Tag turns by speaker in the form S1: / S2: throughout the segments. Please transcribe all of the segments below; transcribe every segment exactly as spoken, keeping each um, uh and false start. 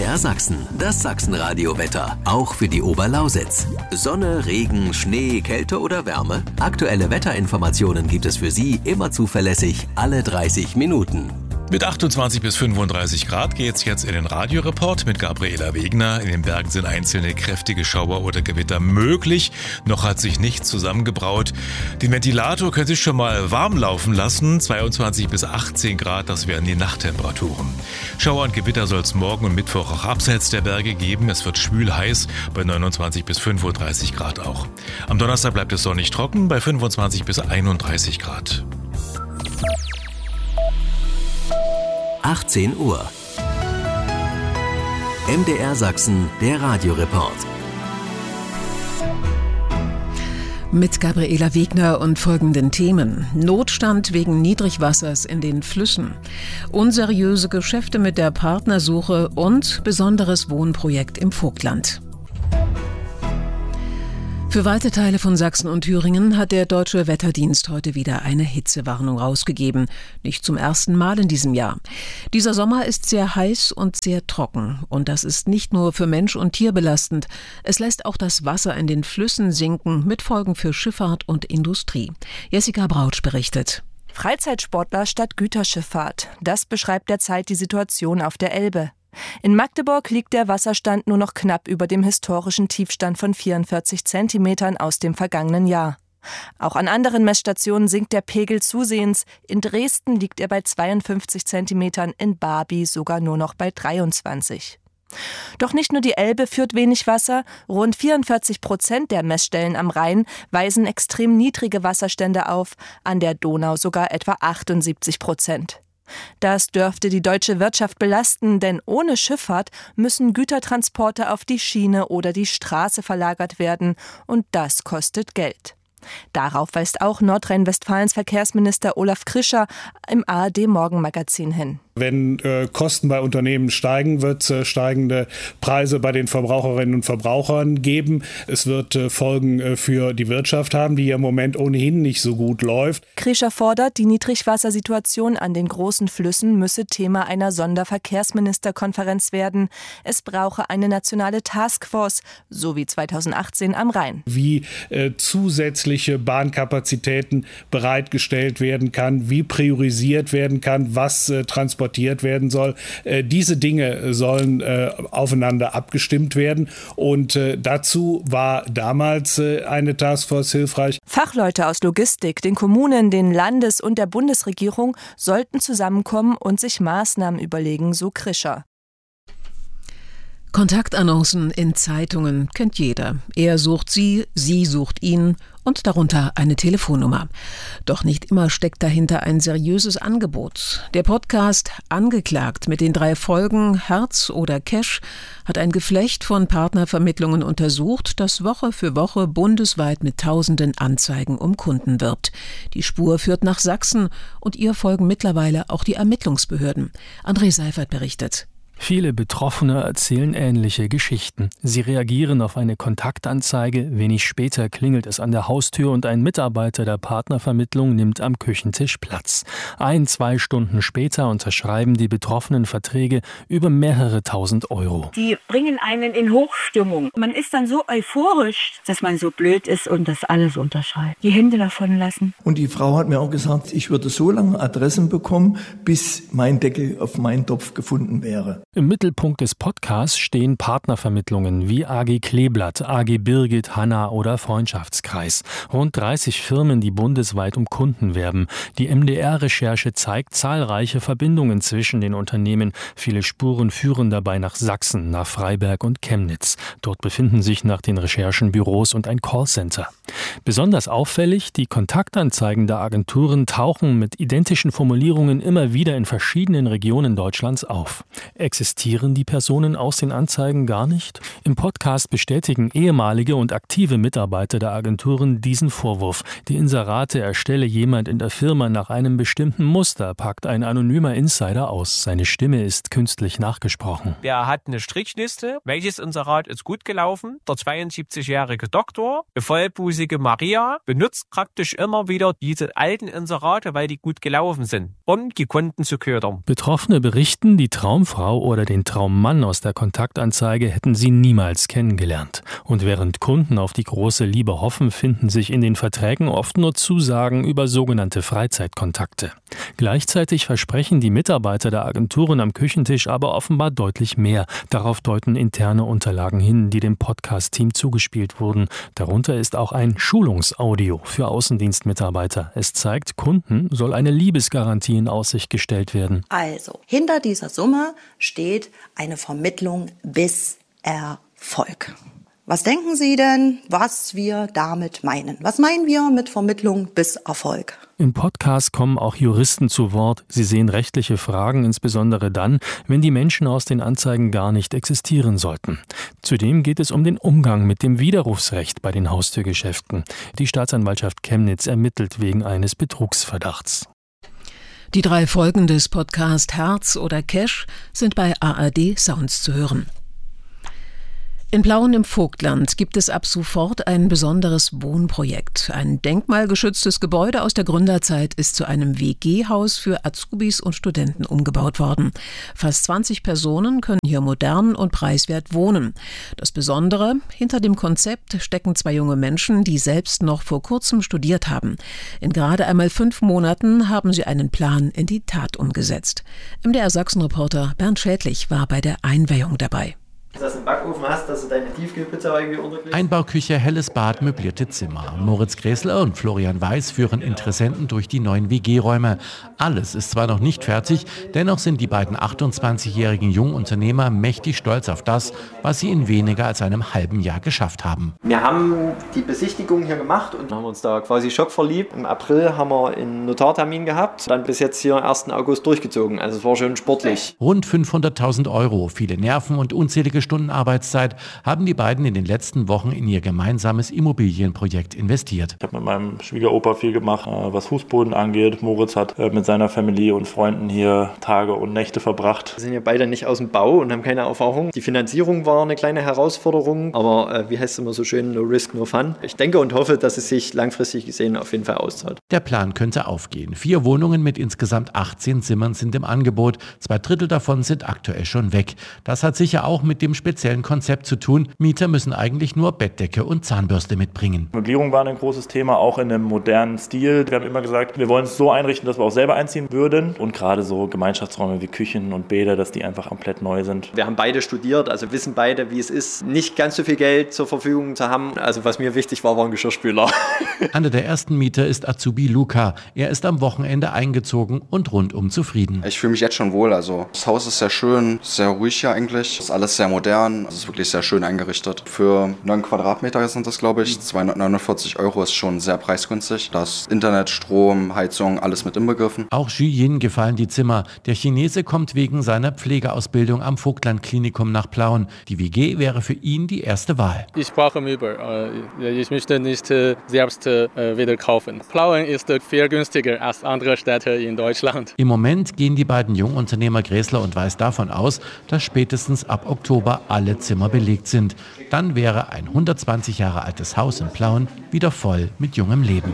S1: R Sachsen, das Sachsenradio-Wetter, auch für die Oberlausitz. Sonne, Regen, Schnee, Kälte oder Wärme? Aktuelle Wetterinformationen gibt es für Sie immer zuverlässig alle dreißig Minuten.
S2: Mit achtundzwanzig bis fünfunddreißig Grad geht's jetzt in den Radioreport mit Gabriela Wegner. In den Bergen sind einzelne kräftige Schauer oder Gewitter möglich. Noch hat sich nichts zusammengebraut. Den Ventilator können Sie schon mal warm laufen lassen. zweiundzwanzig bis achtzehn Grad, das wären die Nachttemperaturen. Schauer und Gewitter soll es morgen und Mittwoch auch abseits der Berge geben. Es wird schwül heiß bei neunundzwanzig bis fünfunddreißig Grad auch. Am Donnerstag bleibt es sonnig trocken bei fünfundzwanzig bis einunddreißig Grad.
S1: achtzehn Uhr. M D R Sachsen, der Radioreport.
S3: Mit Gabriela Wegner und folgenden Themen. Notstand wegen Niedrigwassers in den Flüssen. Unseriöse Geschäfte mit der Partnersuche und besonderes Wohnprojekt im Vogtland. Für weite Teile von Sachsen und Thüringen hat der Deutsche Wetterdienst heute wieder eine Hitzewarnung rausgegeben. Nicht zum ersten Mal in diesem Jahr. Dieser Sommer ist sehr heiß und sehr trocken. Und das ist nicht nur für Mensch und Tier belastend. Es lässt auch das Wasser in den Flüssen sinken, mit Folgen für Schifffahrt und Industrie. Jessica Brautsch berichtet.
S4: Freizeitsportler statt Güterschifffahrt. Das beschreibt derzeit die Situation auf der Elbe. In Magdeburg liegt der Wasserstand nur noch knapp über dem historischen Tiefstand von vierundvierzig Zentimetern aus dem vergangenen Jahr. Auch an anderen Messstationen sinkt der Pegel zusehends. In Dresden liegt er bei zweiundfünfzig Zentimetern, in Barby sogar nur noch bei dreiundzwanzig. Doch nicht nur die Elbe führt wenig Wasser. Rund vierundvierzig Prozent der Messstellen am Rhein weisen extrem niedrige Wasserstände auf, an der Donau sogar etwa achtundsiebzig Prozent. Das dürfte die deutsche Wirtschaft belasten, denn ohne Schifffahrt müssen Gütertransporte auf die Schiene oder die Straße verlagert werden und das kostet Geld. Darauf weist auch Nordrhein-Westfalens Verkehrsminister Olaf Krischer im A R D-Morgenmagazin hin.
S5: Wenn äh, Kosten bei Unternehmen steigen, wird es äh, steigende Preise bei den Verbraucherinnen und Verbrauchern geben. Es wird äh, Folgen äh, für die Wirtschaft haben, die ja im Moment ohnehin nicht so gut läuft.
S4: Krischer fordert, die Niedrigwassersituation an den großen Flüssen müsse Thema einer Sonderverkehrsministerkonferenz werden. Es brauche eine nationale Taskforce, so wie zweitausendachtzehn am Rhein.
S5: Wie äh, zusätzliche Bahnkapazitäten bereitgestellt werden kann, wie priorisiert werden kann, was äh, transportiert werden soll. Äh, diese Dinge sollen äh, aufeinander abgestimmt werden und äh, dazu war damals äh, eine Taskforce hilfreich.
S4: Fachleute aus Logistik, den Kommunen, den Landes- und der Bundesregierung sollten zusammenkommen und sich Maßnahmen überlegen, so Krischer.
S3: Kontaktannoncen in Zeitungen kennt jeder. Er sucht sie, sie sucht ihn und darunter eine Telefonnummer. Doch nicht immer steckt dahinter ein seriöses Angebot. Der Podcast Angeklagt mit den drei Folgen Herz oder Cash hat ein Geflecht von Partnervermittlungen untersucht, das Woche für Woche bundesweit mit tausenden Anzeigen um Kunden wirbt. Die Spur führt nach Sachsen und ihr folgen mittlerweile auch die Ermittlungsbehörden. André Seifert berichtet.
S6: Viele Betroffene erzählen ähnliche Geschichten. Sie reagieren auf eine Kontaktanzeige, wenig später klingelt es an der Haustür und ein Mitarbeiter der Partnervermittlung nimmt am Küchentisch Platz. Ein, zwei Stunden später unterschreiben die Betroffenen Verträge über mehrere tausend Euro.
S7: Die bringen einen in Hochstimmung. Man ist dann so euphorisch, dass man so blöd ist und das alles unterschreibt. Die Hände davon lassen.
S8: Und die Frau hat mir auch gesagt, ich würde so lange Adressen bekommen, bis mein Deckel auf meinen Topf gefunden wäre.
S6: Im Mittelpunkt des Podcasts stehen Partnervermittlungen wie A G Kleeblatt, A G Birgit, Hanna oder Freundschaftskreis. Rund dreißig Firmen, die bundesweit um Kunden werben. Die M D R-Recherche zeigt zahlreiche Verbindungen zwischen den Unternehmen. Viele Spuren führen dabei nach Sachsen, nach Freiberg und Chemnitz. Dort befinden sich nach den Recherchen Büros und ein Callcenter. Besonders auffällig, die Kontaktanzeigen der Agenturen tauchen mit identischen Formulierungen immer wieder in verschiedenen Regionen Deutschlands auf. Existieren die Personen aus den Anzeigen gar nicht? Im Podcast bestätigen ehemalige und aktive Mitarbeiter der Agenturen diesen Vorwurf. Die Inserate erstelle jemand in der Firma nach einem bestimmten Muster, packt ein anonymer Insider aus. Seine Stimme ist künstlich nachgesprochen.
S9: Der hat eine Strichliste. Welches Inserat ist gut gelaufen? Der zweiundsiebzigjährige Doktor, die vollbusige Maria, benutzt praktisch immer wieder diese alten Inserate, weil die gut gelaufen sind, um die Kunden zu ködern.
S6: Betroffene berichten, die Traumfrau oder den Traummann aus der Kontaktanzeige hätten sie niemals kennengelernt. Und während Kunden auf die große Liebe hoffen, finden sich in den Verträgen oft nur Zusagen über sogenannte Freizeitkontakte. Gleichzeitig versprechen die Mitarbeiter der Agenturen am Küchentisch aber offenbar deutlich mehr. Darauf deuten interne Unterlagen hin, die dem Podcast-Team zugespielt wurden. Darunter ist auch ein Schulungsaudio für Außendienstmitarbeiter. Es zeigt, Kunden soll eine Liebesgarantie in Aussicht gestellt werden.
S10: Also, hinter dieser Summe steht eine Vermittlung bis Erfolg. Was denken Sie denn, was wir damit meinen? Was meinen wir mit Vermittlung bis Erfolg?
S6: Im Podcast kommen auch Juristen zu Wort. Sie sehen rechtliche Fragen, insbesondere dann, wenn die Menschen aus den Anzeigen gar nicht existieren sollten. Zudem geht es um den Umgang mit dem Widerrufsrecht bei den Haustürgeschäften. Die Staatsanwaltschaft Chemnitz ermittelt wegen eines Betrugsverdachts.
S3: Die drei Folgen des Podcasts Herz oder Cash sind bei A R D Sounds zu hören. In Plauen im Vogtland gibt es ab sofort ein besonderes Wohnprojekt. Ein denkmalgeschütztes Gebäude aus der Gründerzeit ist zu einem W G-Haus für Azubis und Studenten umgebaut worden. Fast zwanzig Personen können hier modern und preiswert wohnen. Das Besondere: Hinter dem Konzept stecken zwei junge Menschen, die selbst noch vor kurzem studiert haben. In gerade einmal fünf Monaten haben sie einen Plan in die Tat umgesetzt. M D R Sachsen-Reporter Bernd Schädlich war bei der Einweihung dabei.
S11: Dass du einen Backofen hast, dass du deine Tiefkühlpizza irgendwie unterkriegst.
S12: Einbauküche, helles Bad, möblierte Zimmer. Moritz Gräßler und Florian Weiß führen Interessenten durch die neuen W G-Räume. Alles ist zwar noch nicht fertig, dennoch sind die beiden achtundzwanzigjährigen Jungunternehmer mächtig stolz auf das, was sie in weniger als einem halben Jahr geschafft haben.
S11: Wir haben die Besichtigung hier gemacht und haben uns da quasi schockverliebt. Im April haben wir einen Notartermin gehabt, dann bis jetzt hier ersten August durchgezogen. Also es war schon sportlich.
S12: Rund fünfhunderttausend Euro, viele Nerven und unzählige Stunden Arbeitszeit haben die beiden in den letzten Wochen in ihr gemeinsames Immobilienprojekt investiert.
S13: Ich habe mit meinem Schwiegeropa viel gemacht, was Fußboden angeht. Moritz hat mit seiner Familie und Freunden hier Tage und Nächte verbracht.
S11: Wir sind ja beide nicht aus dem Bau und haben keine Erfahrung. Die Finanzierung war eine kleine Herausforderung, aber äh, wie heißt es immer so schön, no risk, no fun. Ich denke und hoffe, dass es sich langfristig gesehen auf jeden Fall auszahlt.
S12: Der Plan könnte aufgehen. Vier Wohnungen mit insgesamt achtzehn Zimmern sind im Angebot. Zwei Drittel davon sind aktuell schon weg. Das hat sicher auch mit dem speziellen Konzept zu tun. Mieter müssen eigentlich nur Bettdecke und Zahnbürste mitbringen.
S13: Möblierung war ein großes Thema, auch in einem modernen Stil. Wir haben immer gesagt, wir wollen es so einrichten, dass wir auch selber einziehen würden. Und gerade so Gemeinschaftsräume wie Küchen und Bäder, dass die einfach komplett neu sind.
S11: Wir haben beide studiert, also wissen beide, wie es ist, nicht ganz so viel Geld zur Verfügung zu haben. Also was mir wichtig war, war ein Geschirrspüler.
S12: Einer der ersten Mieter ist Azubi Luca. Er ist am Wochenende eingezogen und rundum zufrieden.
S14: Ich fühle mich jetzt schon wohl. Also das Haus ist sehr schön, sehr ruhig hier eigentlich. Ist alles sehr modern. Es ist wirklich sehr schön eingerichtet. Für neun Quadratmeter sind das, glaube ich, zweihundertneunundvierzig Euro ist schon sehr preisgünstig. Das Internet, Strom, Heizung, alles mit inbegriffen.
S12: Auch Xu Yin gefallen die Zimmer. Der Chinese kommt wegen seiner Pflegeausbildung am Vogtland-Klinikum nach Plauen. Die W G wäre für ihn die erste Wahl.
S15: Ich brauche Möbel. Ich möchte nicht selbst wieder kaufen. Plauen ist viel günstiger als andere Städte in Deutschland.
S12: Im Moment gehen die beiden Jungunternehmer Gräßler und Weiß davon aus, dass spätestens ab Oktober alle Zimmer belegt sind. Dann wäre ein hundertzwanzig Jahre altes Haus in Plauen wieder voll mit jungem Leben.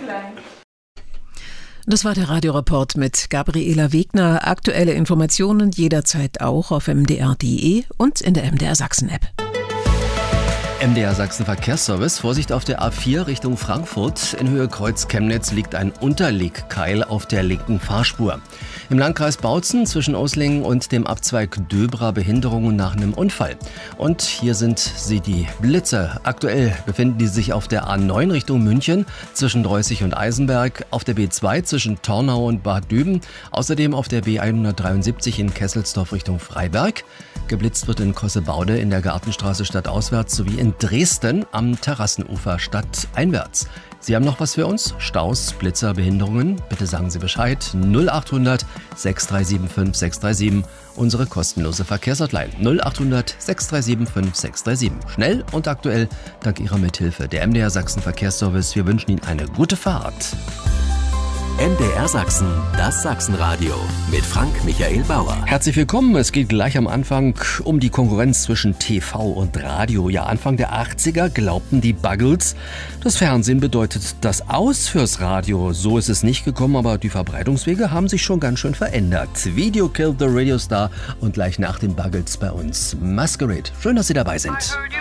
S3: Das war der Radioreport mit Gabriela Wegner. Aktuelle Informationen jederzeit auch auf m d r punkt d e und in der M D R Sachsen App.
S1: M D R Sachsen Verkehrsservice. Vorsicht auf der A vier Richtung Frankfurt. In Höhe Kreuz Chemnitz liegt ein Unterlegkeil auf der linken Fahrspur. Im Landkreis Bautzen zwischen Oslingen und dem Abzweig Döbra Behinderungen nach einem Unfall. Und hier sind sie, die Blitze. Aktuell befinden die sich auf der A neun Richtung München zwischen Dreußig und Eisenberg, auf der B zwei zwischen Tornau und Bad Döben, außerdem auf der B hundertdreiundsiebzig in Kesselsdorf Richtung Freiberg. Geblitzt wird in Kossebaude in der Gartenstraße stadtauswärts sowie in Dresden am Terrassenufer stadteinwärts. Sie haben noch was für uns? Staus, Blitzer, Behinderungen? Bitte sagen Sie Bescheid. null achthundert sechs drei sieben fünf sechs drei sieben, unsere kostenlose Verkehrshotline. null achthundert sechs drei sieben fünf sechs drei sieben. Schnell und aktuell dank Ihrer Mithilfe. Der M D R Sachsen Verkehrsservice. Wir wünschen Ihnen eine gute Fahrt. M D R Sachsen, das Sachsenradio mit Frank Michael Bauer.
S16: Herzlich willkommen. Es geht gleich am Anfang um die Konkurrenz zwischen T V und Radio. Ja, Anfang der achtziger glaubten die Buggles, das Fernsehen bedeutet das Aus fürs Radio. So ist es nicht gekommen, aber die Verbreitungswege haben sich schon ganz schön verändert. Video killed the Radio Star und gleich nach den Buggles bei uns Masquerade. Schön, dass Sie dabei sind.